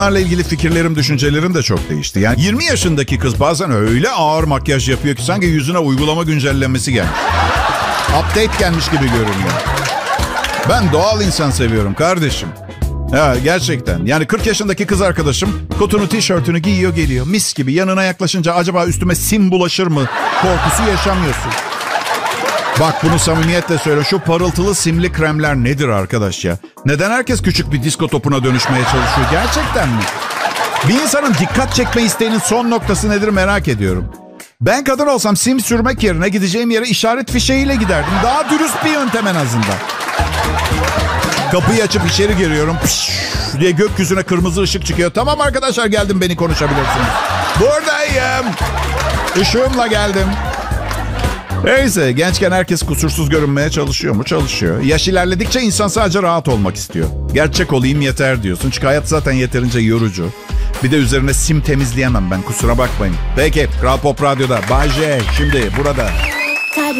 Bunlarla ilgili fikirlerim, düşüncelerim de çok değişti. Yani 20 yaşındaki kız bazen öyle ağır makyaj yapıyor ki sanki yüzüne uygulama güncellenmesi gelmiş. Update gelmiş gibi görünüyor. Ben doğal insan seviyorum kardeşim. Ya gerçekten. Yani 40 yaşındaki kız arkadaşım kotunu, tişörtünü giyiyor geliyor. Mis gibi. Yanına yaklaşınca acaba üstüme sim bulaşır mı korkusu yaşamıyorsun. Bak bunu samimiyetle söylüyorum. Şu parıltılı simli kremler nedir arkadaş ya? Neden herkes küçük bir disko topuna dönüşmeye çalışıyor? Gerçekten mi? Bir insanın dikkat çekme isteğinin son noktası nedir merak ediyorum. Ben kadın olsam sim sürmek yerine gideceğim yere işaret fişeğiyle giderdim. Daha dürüst bir yöntem en azından. Kapıyı açıp içeri giriyorum. Pişş diye gökyüzüne kırmızı ışık çıkıyor. Tamam arkadaşlar geldim, beni konuşabilirsiniz. Buradayım. Işığımla geldim. Neyse, gençken herkes kusursuz görünmeye çalışıyor mu? Çalışıyor. Yaş ilerledikçe insan sadece rahat olmak istiyor. Gerçek olayım yeter diyorsun. Çünkü hayat zaten yeterince yorucu. Bir de üzerine sim temizleyemem ben, kusura bakmayın. Peki, Kral Pop Radyo'da Bay J şimdi burada.